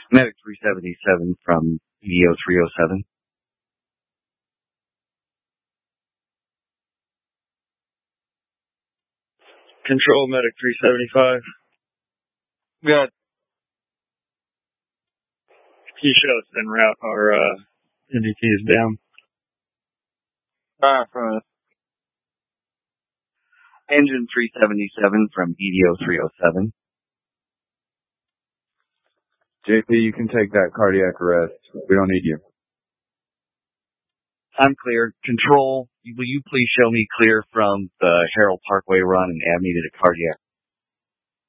Medic 377 from EDO 307. Control Medic 375. Good. You show us en route. Our NDT is down. From Engine 377 from EDO 307. JP, you can take that cardiac arrest. We don't need you. I'm clear. Control, will you please show me clear from the Harold Parkway run and add me to the cardiac